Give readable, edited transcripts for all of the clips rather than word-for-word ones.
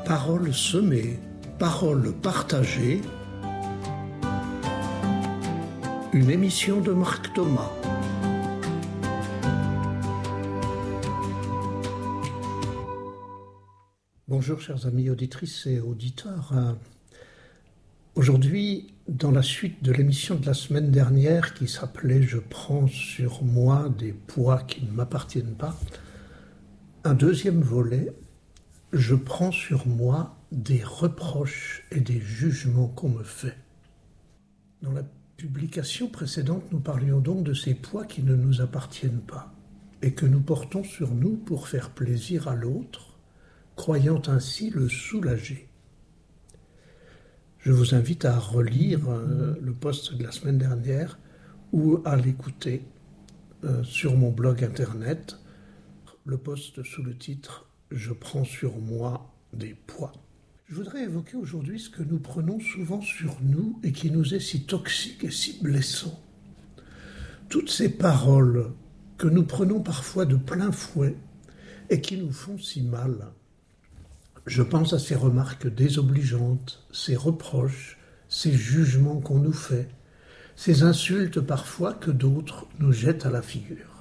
Paroles semées, paroles partagées. Une émission de Marc Thomas. Bonjour chers amis auditrices et auditeurs. Aujourd'hui, dans la suite de l'émission de la semaine dernière qui s'appelait « Je prends sur moi des poids qui ne m'appartiennent pas », un deuxième volet, « Je prends sur moi des reproches et des jugements qu'on me fait ». Dans la publication précédente, nous parlions donc de ces poids qui ne nous appartiennent pas et que nous portons sur nous pour faire plaisir à l'autre, croyant ainsi le soulager. Je vous invite à relire le post de la semaine dernière ou à l'écouter sur mon blog internet, le post sous le titre « Je prends sur moi des poids ». Je voudrais évoquer aujourd'hui ce que nous prenons souvent sur nous et qui nous est si toxique et si blessant. Toutes ces paroles que nous prenons parfois de plein fouet et qui nous font si mal. Je pense à ces remarques désobligeantes, ces reproches, ces jugements qu'on nous fait, ces insultes parfois que d'autres nous jettent à la figure.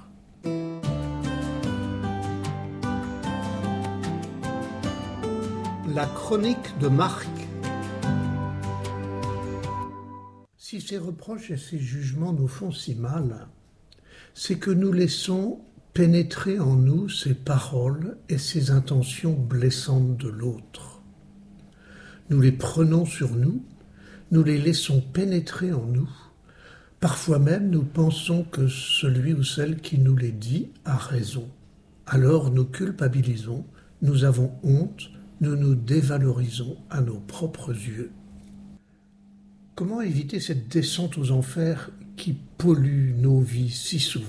La chronique de Marc. Si ces reproches et ces jugements nous font si mal, c'est que nous laissons pénétrer en nous ces paroles et ces intentions blessantes de l'autre. Nous les prenons sur nous, nous les laissons pénétrer en nous. Parfois même, nous pensons que celui ou celle qui nous les dit a raison. Alors nous culpabilisons, nous avons honte, nous nous dévalorisons à nos propres yeux. Comment éviter cette descente aux enfers qui pollue nos vies si souvent ?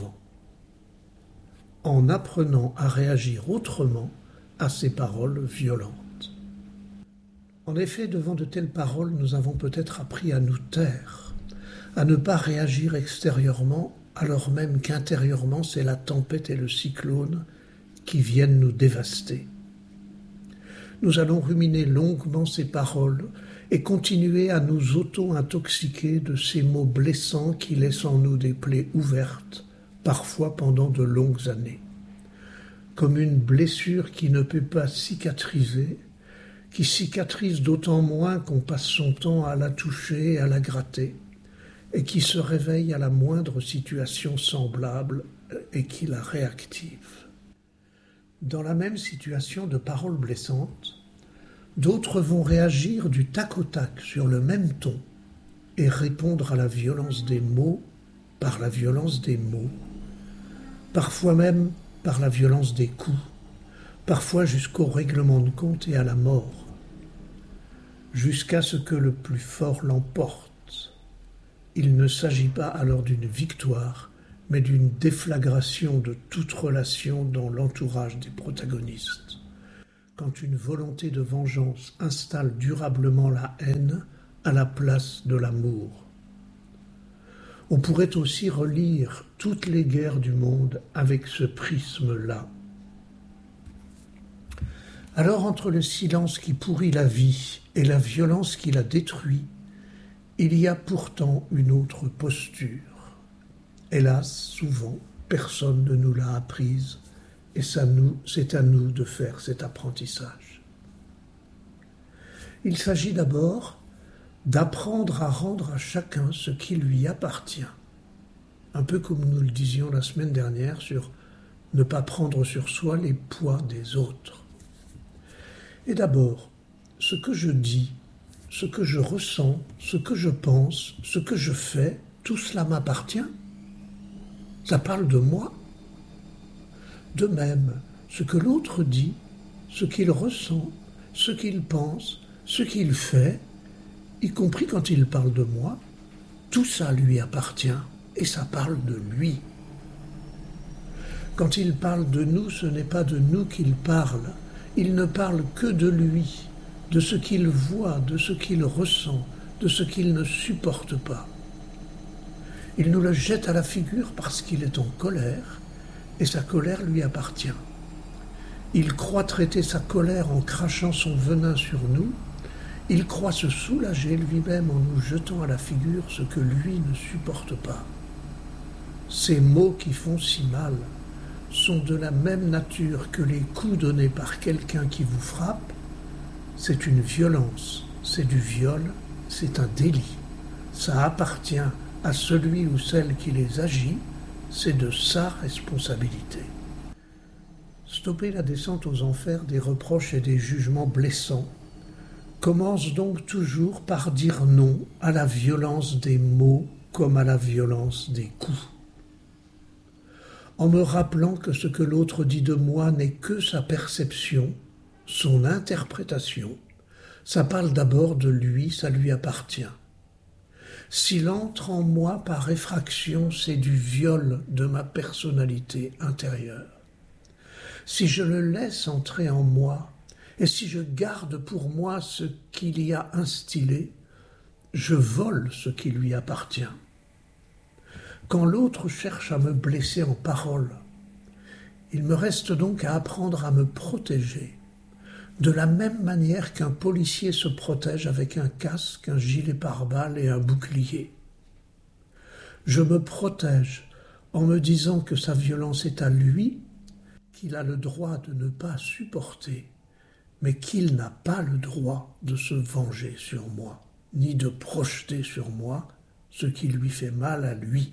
En apprenant à réagir autrement à ces paroles violentes. En effet, devant de telles paroles, nous avons peut-être appris à nous taire, à ne pas réagir extérieurement, alors même qu'intérieurement, c'est la tempête et le cyclone qui viennent nous dévaster. Nous allons ruminer longuement ces paroles et continuer à nous auto-intoxiquer de ces mots blessants qui laissent en nous des plaies ouvertes, parfois pendant de longues années. Comme une blessure qui ne peut pas cicatriser, qui cicatrise d'autant moins qu'on passe son temps à la toucher et à la gratter, et qui se réveille à la moindre situation semblable et qui la réactive. Dans la même situation de paroles blessantes, d'autres vont réagir du tac au tac sur le même ton et répondre à la violence des mots par la violence des mots, parfois même par la violence des coups, parfois jusqu'au règlement de compte et à la mort, jusqu'à ce que le plus fort l'emporte. Il ne s'agit pas alors d'une victoire, mais d'une déflagration de toute relation dans l'entourage des protagonistes. Quand une volonté de vengeance installe durablement la haine à la place de l'amour. On pourrait aussi relire toutes les guerres du monde avec ce prisme-là. Alors, entre le silence qui pourrit la vie et la violence qui la détruit, il y a pourtant une autre posture. Hélas, souvent, personne ne nous l'a apprise, et c'est à nous de faire cet apprentissage. Il s'agit d'abord d'apprendre à rendre à chacun ce qui lui appartient. Un peu comme nous le disions la semaine dernière sur ne pas prendre sur soi les poids des autres. Et d'abord, ce que je dis, ce que je ressens, ce que je pense, ce que je fais, tout cela m'appartient. Ça parle de moi. De même, ce que l'autre dit, ce qu'il ressent, ce qu'il pense, ce qu'il fait, y compris quand il parle de moi, tout ça lui appartient et ça parle de lui. Quand il parle de nous, ce n'est pas de nous qu'il parle, il ne parle que de lui, de ce qu'il voit, de ce qu'il ressent, de ce qu'il ne supporte pas. Il nous le jette à la figure parce qu'il est en colère, et sa colère lui appartient. Il croit traiter sa colère en crachant son venin sur nous. Il croit se soulager lui-même en nous jetant à la figure ce que lui ne supporte pas. Ces mots qui font si mal sont de la même nature que les coups donnés par quelqu'un qui vous frappe. C'est une violence, c'est du viol, c'est un délit. Ça appartient à celui ou celle qui les agit, c'est de sa responsabilité. Stopper la descente aux enfers des reproches et des jugements blessants commence donc toujours par dire non à la violence des mots comme à la violence des coups. En me rappelant que ce que l'autre dit de moi n'est que sa perception, son interprétation, ça parle d'abord de lui, ça lui appartient. S'il entre en moi par effraction, c'est du viol de ma personnalité intérieure. Si je le laisse entrer en moi, et si je garde pour moi ce qu'il y a instillé, je vole ce qui lui appartient. Quand l'autre cherche à me blesser en parole, il me reste donc à apprendre à me protéger, de la même manière qu'un policier se protège avec un casque, un gilet pare-balles et un bouclier. Je me protège en me disant que sa violence est à lui, qu'il a le droit de ne pas supporter, mais qu'il n'a pas le droit de se venger sur moi, ni de projeter sur moi ce qui lui fait mal à lui.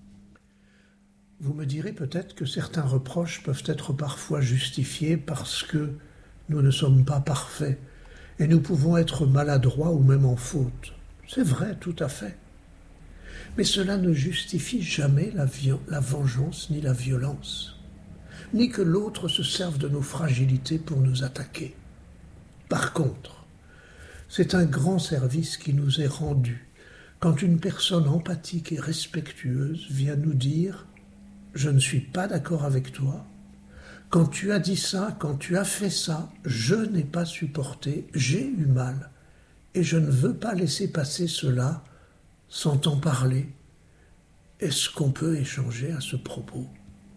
Vous me direz peut-être que certains reproches peuvent être parfois justifiés parce que nous ne sommes pas parfaits et nous pouvons être maladroits ou même en faute. C'est vrai, tout à fait. Mais cela ne justifie jamais la vengeance ni la violence, ni que l'autre se serve de nos fragilités pour nous attaquer. Par contre, c'est un grand service qui nous est rendu quand une personne empathique et respectueuse vient nous dire « Je ne suis pas d'accord avec toi. Quand tu as dit ça, quand tu as fait ça, je n'ai pas supporté, j'ai eu mal. Et je ne veux pas laisser passer cela sans t'en parler. Est-ce qu'on peut échanger à ce propos ?»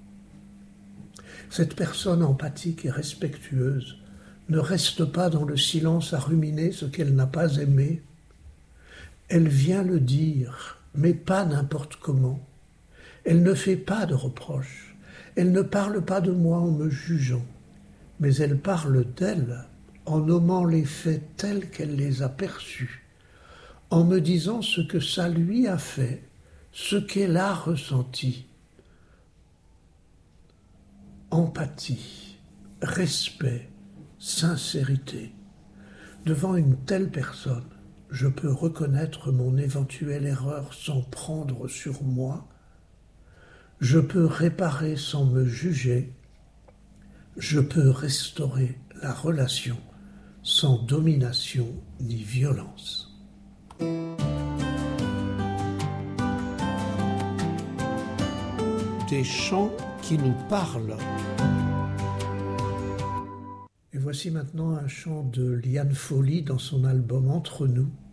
Cette personne empathique et respectueuse ne reste pas dans le silence à ruminer ce qu'elle n'a pas aimé. Elle vient le dire, mais pas n'importe comment. Elle ne fait pas de reproches. Elle ne parle pas de moi en me jugeant, mais elle parle d'elle en nommant les faits tels qu'elle les a perçus, en me disant ce que ça lui a fait, ce qu'elle a ressenti. Empathie, respect, sincérité. Devant une telle personne, je peux reconnaître mon éventuelle erreur sans prendre sur moi. Je peux réparer sans me juger. Je peux restaurer la relation sans domination ni violence. Des chants qui nous parlent. Et voici maintenant un chant de Liane Folly dans son album Entre nous.